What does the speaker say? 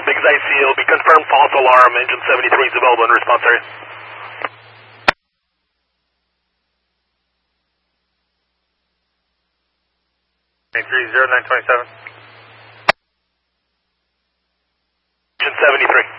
Big ICO, be confirmed false alarm, engine 73 is available in response area. Engine 73.